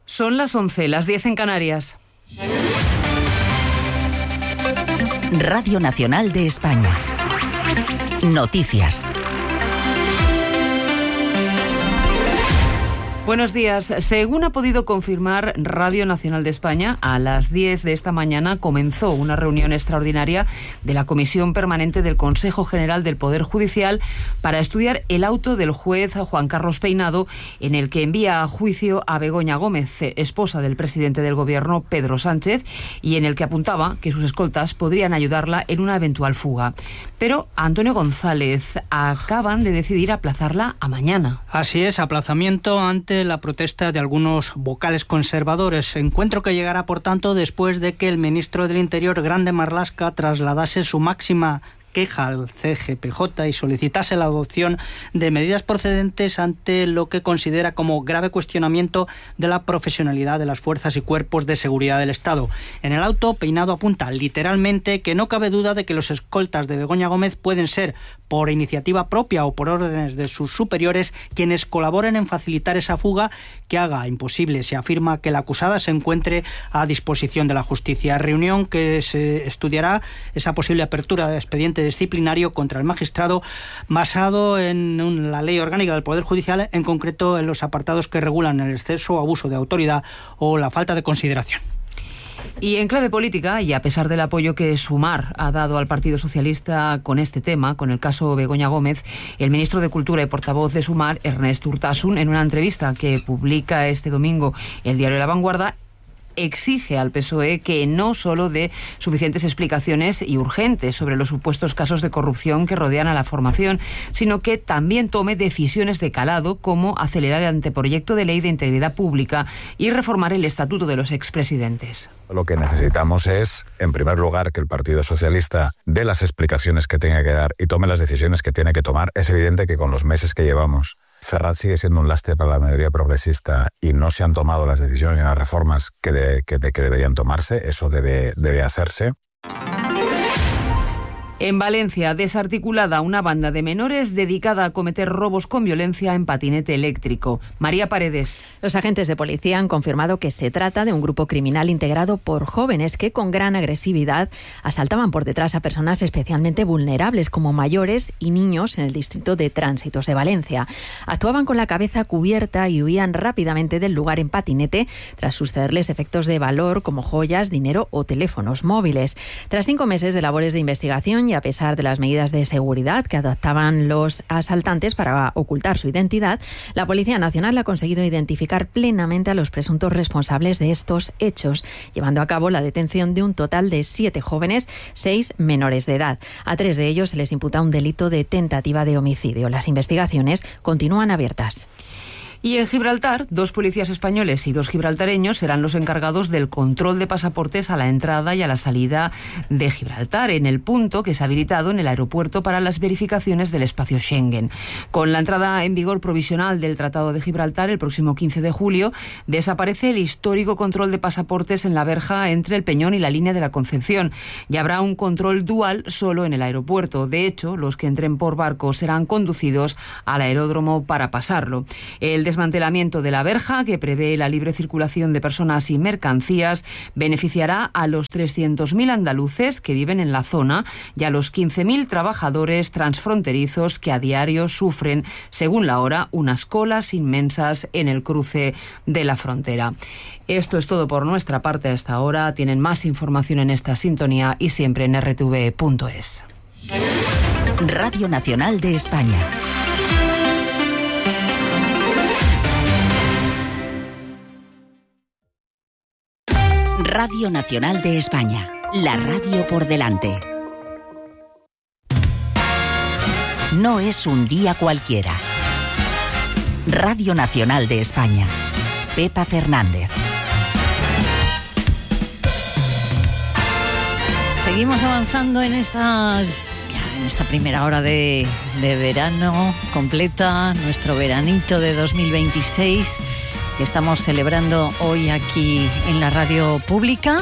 Son las 11, las 10 en Canarias. Radio Nacional de España. Noticias. Buenos días. Según ha podido confirmar Radio Nacional de España, a las 10 de esta mañana comenzó una reunión extraordinaria de la Comisión Permanente del Consejo General del Poder Judicial para estudiar el auto del juez Juan Carlos Peinado, en el que envía a juicio a Begoña Gómez, esposa del presidente del Gobierno, Pedro Sánchez, y en el que apuntaba que sus escoltas podrían ayudarla en una eventual fuga. Pero Antonio González, acaban de decidir aplazarla a mañana. Así es, aplazamiento ante la protesta de algunos vocales conservadores. Encuentro que llegará, por tanto, después de que el ministro del Interior, Grande Marlaska, trasladase su máxima queja al CGPJ y solicitase la adopción de medidas procedentes ante lo que considera como grave cuestionamiento de la profesionalidad de las fuerzas y cuerpos de seguridad del Estado. En el auto, Peinado apunta literalmente que no cabe duda de que los escoltas de Begoña Gómez pueden ser, por iniciativa propia o por órdenes de sus superiores, quienes colaboren en facilitar esa fuga que haga imposible, se afirma, que la acusada se encuentre a disposición de la justicia. Reunión que se estudiará esa posible apertura de expediente disciplinario contra el magistrado basado en la Ley Orgánica del Poder Judicial, en concreto en los apartados que regulan el exceso o abuso de autoridad o la falta de consideración. Y en clave política, y a pesar del apoyo que Sumar ha dado al Partido Socialista con este tema, con el caso Begoña Gómez, el ministro de Cultura y portavoz de Sumar, Ernest Urtasun, en una entrevista que publica este domingo el diario La Vanguardia, exige al PSOE que no solo dé suficientes explicaciones y urgentes sobre los supuestos casos de corrupción que rodean a la formación, sino que también tome decisiones de calado, como acelerar el anteproyecto de ley de integridad pública y reformar el estatuto de los expresidentes. Lo que necesitamos es, en primer lugar, que el Partido Socialista dé las explicaciones que tenga que dar y tome las decisiones que tiene que tomar. Es evidente que con los meses que llevamos, Ferraz sigue siendo un lastre para la mayoría progresista y no se han tomado las decisiones y las reformas que deberían tomarse. Eso debe hacerse. En Valencia, desarticulada una banda de menores dedicada a cometer robos con violencia en patinete eléctrico. María Paredes. Los agentes de policía han confirmado que se trata de un grupo criminal integrado por jóvenes que con gran agresividad asaltaban por detrás a personas especialmente vulnerables como mayores y niños en el distrito de Tránsitos de Valencia. Actuaban con la cabeza cubierta y huían rápidamente del lugar en patinete tras sucederles efectos de valor como joyas, dinero o teléfonos móviles. Tras 5 meses de labores de investigación y a pesar de las medidas de seguridad que adoptaban los asaltantes para ocultar su identidad, la Policía Nacional ha conseguido identificar plenamente a los presuntos responsables de estos hechos, llevando a cabo la detención de un total de 7 jóvenes, 6 menores de edad. A 3 de ellos se les imputa un delito de tentativa de homicidio. Las investigaciones continúan abiertas. Y en Gibraltar, 2 policías españoles y 2 gibraltareños serán los encargados del control de pasaportes a la entrada y a la salida de Gibraltar, en el punto que se ha habilitado en el aeropuerto para las verificaciones del espacio Schengen. Con la entrada en vigor provisional del Tratado de Gibraltar el próximo 15 de julio, desaparece el histórico control de pasaportes en la verja entre el Peñón y la línea de la Concepción, y habrá un control dual solo en el aeropuerto. De hecho, los que entren por barco serán conducidos al aeródromo para pasarlo. El desmantelamiento de la verja, que prevé la libre circulación de personas y mercancías, beneficiará a los 300.000 andaluces que viven en la zona y a los 15.000 trabajadores transfronterizos que a diario sufren, según la hora, unas colas inmensas en el cruce de la frontera. Esto es todo por nuestra parte hasta ahora. Tienen más información en esta sintonía y siempre en rtv.es. Radio Nacional de España. Radio Nacional de España, la radio por delante. No es un día cualquiera. Radio Nacional de España, Pepa Fernández. Seguimos avanzando en esta primera hora de verano completa, nuestro veranito de 2026. Que estamos celebrando hoy aquí en la radio pública.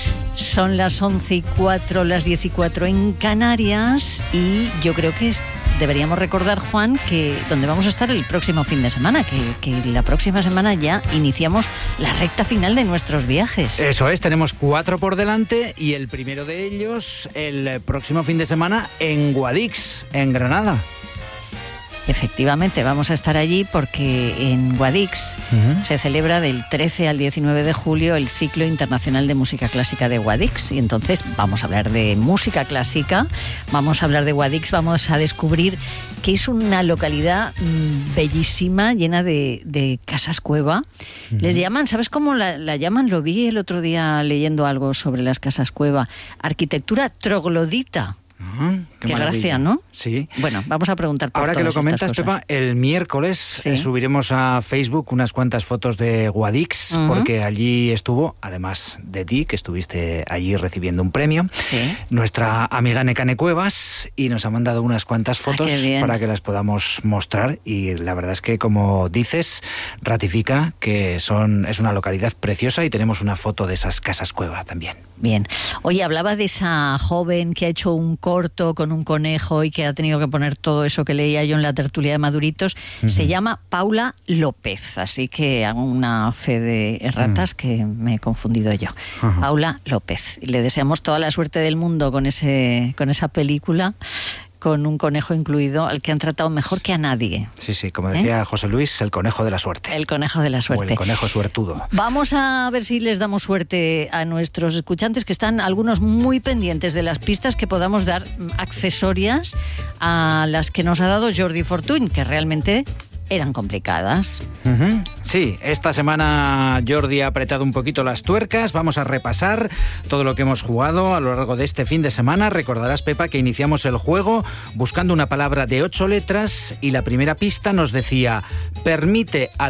Son las 11:04, las 10:04 en Canarias, y yo creo que deberíamos recordar, Juan, que donde vamos a estar el próximo fin de semana, que la próxima semana ya iniciamos la recta final de nuestros viajes. Eso es, tenemos 4 por delante y el primero de ellos el próximo fin de semana en Guadix, en Granada. Efectivamente, vamos a estar allí porque en Guadix se celebra del 13 al 19 de julio el Ciclo Internacional de Música Clásica de Guadix. Y entonces vamos a hablar de música clásica, vamos a hablar de Guadix, vamos a descubrir que es una localidad bellísima, llena de casas cueva. Les llaman, ¿sabes cómo la llaman? Lo vi el otro día leyendo algo sobre las casas cueva. Arquitectura troglodita. Qué gracia, ¿no? Sí. Bueno, vamos a preguntar por ahora que lo comentas, Pepa, el miércoles subiremos a Facebook unas cuantas fotos de Guadix, porque allí estuvo, además de ti, que estuviste allí recibiendo un premio, nuestra amiga Nekane Cuevas, y nos ha mandado unas cuantas fotos para que las podamos mostrar, y la verdad es que, como dices, ratifica que es una localidad preciosa y tenemos una foto de esas casas cueva también. Bien. Oye, hablaba de esa joven que ha hecho un corto con un conejo y que ha tenido que poner todo eso que leía yo en la tertulia de Maduritos. Se llama Paula López, así que hago una fe de erratas que me he confundido yo. Paula López. Le deseamos toda la suerte del mundo con esa película, con un conejo incluido, al que han tratado mejor que a nadie. Sí, como decía José Luis, el conejo de la suerte. El conejo de la suerte. O el conejo suertudo. Vamos a ver si les damos suerte a nuestros escuchantes, que están algunos muy pendientes de las pistas que podamos dar accesorias a las que nos ha dado Jordi Fortuny, que realmente eran complicadas. Sí, esta semana Jordi ha apretado un poquito las tuercas. Vamos a repasar todo lo que hemos jugado a lo largo de este fin de semana. Recordarás, Pepa, que iniciamos el juego buscando una palabra de 8 letras y la primera pista nos decía: permite a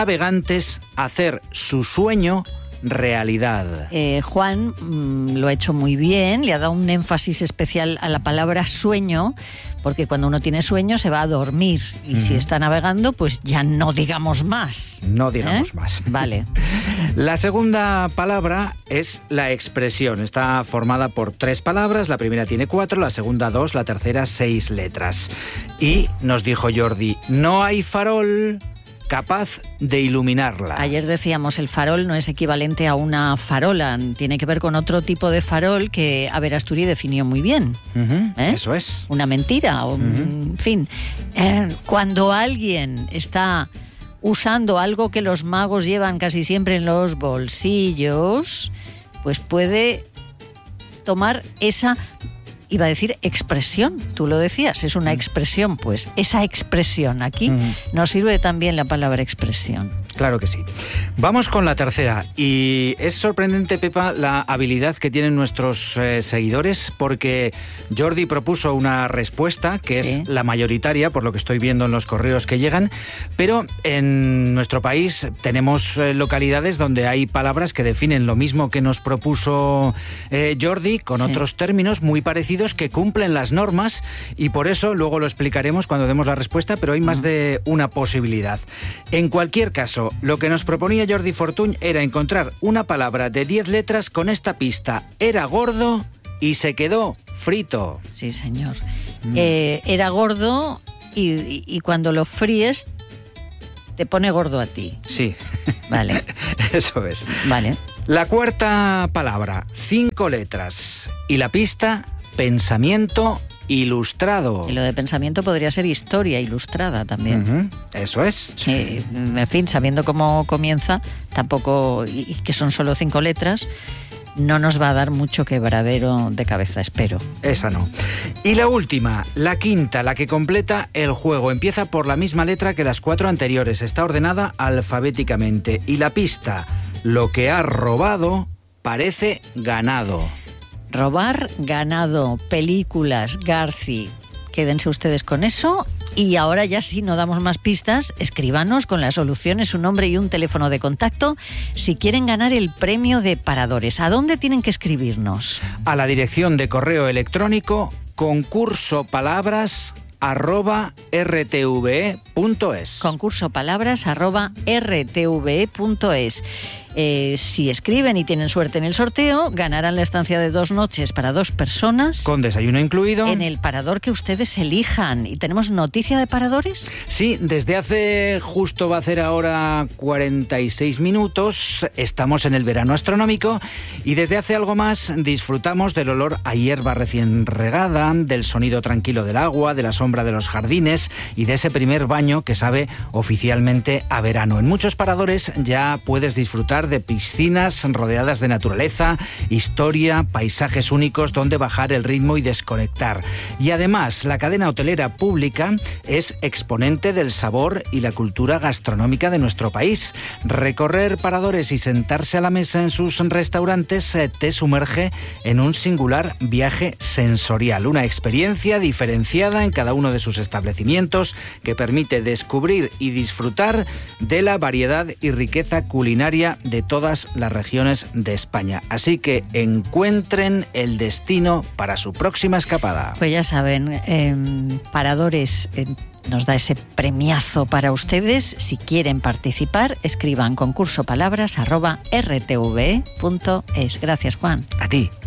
los navegantes hacer su sueño realidad. Juan lo ha hecho muy bien, le ha dado un énfasis especial a la palabra sueño, porque cuando uno tiene sueño se va a dormir, y si está navegando, pues ya no digamos más. No digamos más. Vale. La segunda palabra es la expresión. Está formada por 3 palabras, la primera tiene 4, la segunda 2, la tercera 6 letras. Y nos dijo Jordi, no hay farol capaz de iluminarla. Ayer decíamos, el farol no es equivalente a una farola, tiene que ver con otro tipo de farol que Averasturi definió muy bien. Eso es. Una mentira, en fin. Cuando alguien está usando algo que los magos llevan casi siempre en los bolsillos, pues puede tomar esa... Iba a decir expresión, tú lo decías, es una expresión, pues esa expresión aquí nos sirve también la palabra expresión. Claro que sí. Vamos con la tercera, y es sorprendente, Pepa, la habilidad que tienen nuestros seguidores, porque Jordi propuso una respuesta que es la mayoritaria, por lo que estoy viendo en los correos que llegan, pero en nuestro país tenemos localidades donde hay palabras que definen lo mismo que nos propuso Jordi, con otros términos muy parecidos que cumplen las normas, y por eso luego lo explicaremos cuando demos la respuesta, pero hay más de una posibilidad. En cualquier caso, lo que nos proponía Jordi Fortuny era encontrar una palabra de 10 letras con esta pista: era gordo y se quedó frito. Sí, señor. Era gordo y cuando lo fríes te pone gordo a ti. Sí. Vale. Eso es. Vale. La cuarta palabra, 5 letras, y la pista: pensamiento ilustrado. Y lo de pensamiento podría ser historia ilustrada también. Eso es. Que, en fin, sabiendo cómo comienza, tampoco, y que son solo 5 letras, no nos va a dar mucho quebradero de cabeza, espero. Esa no. Y la última, la quinta, la que completa el juego. Empieza por la misma letra que las 4 anteriores. Está ordenada alfabéticamente. Y la pista: lo que ha robado parece ganado. Robar, ganado, películas, Garci. Quédense ustedes con eso. Y ahora ya sí, no damos más pistas. Escríbanos con las soluciones, su nombre y un teléfono de contacto si quieren ganar el premio de Paradores. ¿A dónde tienen que escribirnos? A la dirección de correo electrónico concursopalabras@rtve.es. Concursopalabras@rtve.es. Si escriben y tienen suerte en el sorteo, ganarán la estancia de 2 noches para 2 personas. Con desayuno incluido. En el parador que ustedes elijan. ¿Y tenemos noticia de paradores? Sí, desde hace justo va a hacer ahora 46 minutos, estamos en el verano astronómico y desde hace algo más disfrutamos del olor a hierba recién regada, del sonido tranquilo del agua, de la sombra de los jardines y de ese primer baño que sabe oficialmente a verano. En muchos paradores ya puedes disfrutar de piscinas rodeadas de naturaleza, historia, paisajes únicos donde bajar el ritmo y desconectar. Y además, la cadena hotelera Pública es exponente del sabor y la cultura gastronómica de nuestro país. Recorrer paradores y sentarse a la mesa en sus restaurantes te sumerge en un singular viaje sensorial, una experiencia diferenciada en cada uno de sus establecimientos que permite descubrir y disfrutar de la variedad y riqueza culinaria de todas las regiones de España. Así que encuentren el destino para su próxima escapada. Pues ya saben, Paradores nos da ese premiazo para ustedes. Si quieren participar, escriban concursopalabras@rtve.es. Gracias, Juan. A ti.